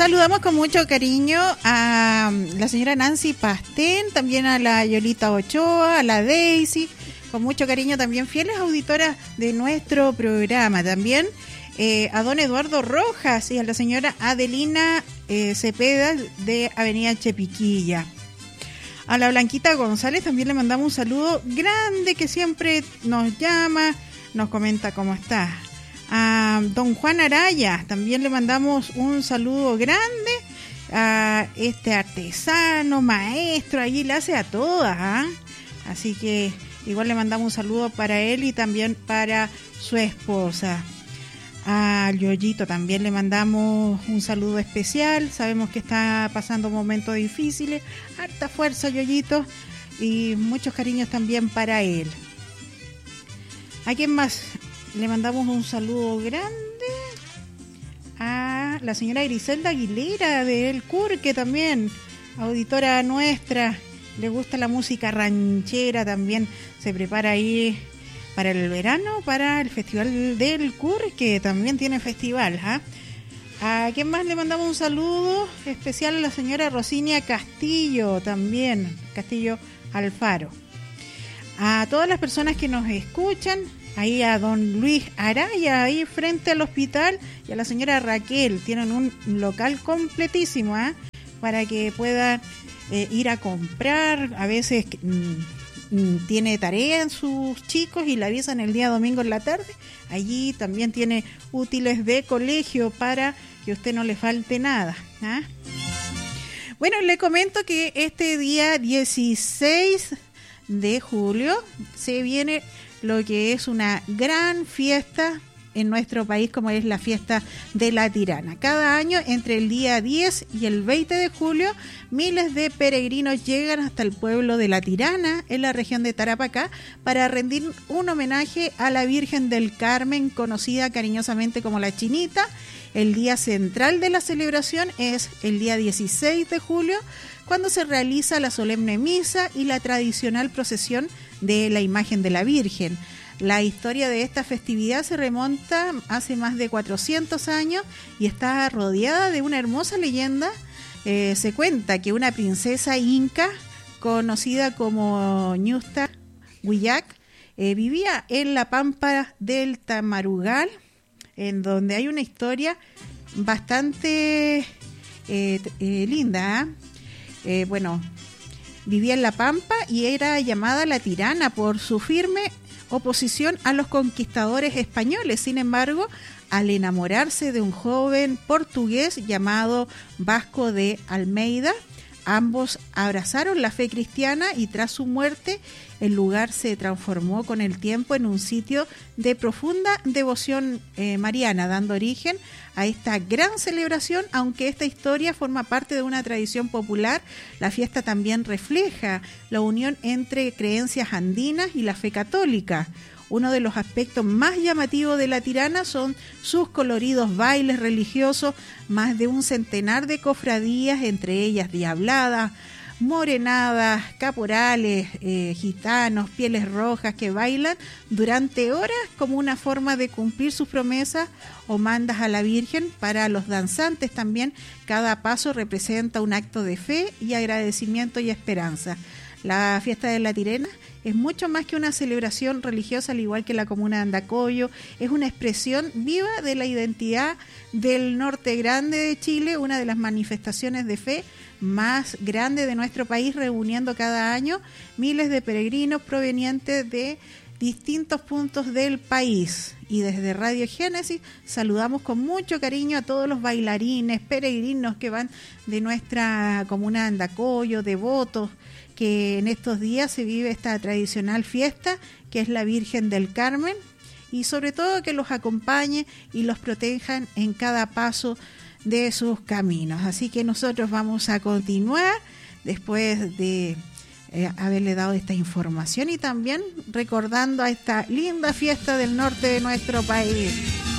Saludamos con mucho cariño a la señora Nancy Pastén, también a la Yolita Ochoa, a la Daisy, con mucho cariño también, fieles auditoras de nuestro programa. También a don Eduardo Rojas y a la señora Adelina Cepeda de Avenida Chepiquilla. A la Blanquita González también le mandamos un saludo grande, que siempre nos llama, nos comenta cómo está. A don Juan Araya también le mandamos un saludo grande, a este artesano, maestro, allí le hace a todas, ¿eh? Así que igual le mandamos un saludo para él y también para su esposa. A Yoyito también le mandamos un saludo especial, sabemos que está pasando momentos difíciles, harta fuerza Yoyito, y muchos cariños también para él. ¿A quién más? Le mandamos un saludo grande a la señora Griselda Aguilera de El Curque también, auditora nuestra, le gusta la música ranchera también, se prepara ahí para el verano, para el Festival del Curque, también tiene festival. ¿A quién más le mandamos un saludo especial? A la señora Rosinia Castillo también, Castillo Alfaro. A todas las personas que nos escuchan, ahí a don Luis Araya, ahí frente al hospital, y a la señora Raquel, tienen un local completísimo, para que puedan ir a comprar. A veces tiene tarea en sus chicos y la avisan el día domingo en la tarde. Allí también tiene útiles de colegio para que a usted no le falte nada. Bueno, le comento que este día 16 de julio se viene lo que es una gran fiesta en nuestro país, como es la fiesta de la Tirana. Cada año, entre el día 10 y el 20 de julio, miles de peregrinos llegan hasta el pueblo de La Tirana, en la región de Tarapacá, para rendir un homenaje a la Virgen del Carmen, conocida cariñosamente como la Chinita. El día central de la celebración es el día 16 de julio, cuando se realiza la solemne misa y la tradicional procesión de la imagen de la Virgen. La historia de esta festividad se remonta hace más de 400 años y está rodeada de una hermosa leyenda. Se cuenta que una princesa inca, conocida como Ñusta Huillac, vivía en la pampa del Tamarugal, en donde hay una historia bastante linda. Vivía en la pampa y era llamada la Tirana por su firme oposición a los conquistadores españoles. Sin embargo, al enamorarse de un joven portugués llamado Vasco de Almeida, ambos abrazaron la fe cristiana y tras su muerte el lugar se transformó con el tiempo en un sitio de profunda devoción mariana, dando origen a esta gran celebración. Aunque esta historia forma parte de una tradición popular, la fiesta también refleja la unión entre creencias andinas y la fe católica. Uno de los aspectos más llamativos de la Tirana son sus coloridos bailes religiosos, más de un centenar de cofradías, entre ellas diabladas, morenadas, caporales, gitanos, pieles rojas, que bailan durante horas como una forma de cumplir sus promesas o mandas a la Virgen. Para los danzantes también cada paso representa un acto de fe y agradecimiento y esperanza. La fiesta de la Tirana es mucho más que una celebración religiosa, al igual que la comuna de Andacollo. Es una expresión viva de la identidad del norte grande de Chile, una de las manifestaciones de fe más grande de nuestro país, reuniendo cada año miles de peregrinos provenientes de distintos puntos del país. Y desde Radio Génesis saludamos con mucho cariño a todos los bailarines, peregrinos que van de nuestra comuna de Andacollo, devotos, que en estos días se vive esta tradicional fiesta que es la Virgen del Carmen, y sobre todo que los acompañe y los protejan en cada paso de sus caminos. Así que nosotros vamos a continuar después de haberle dado esta información y también recordando a esta linda fiesta del norte de nuestro país.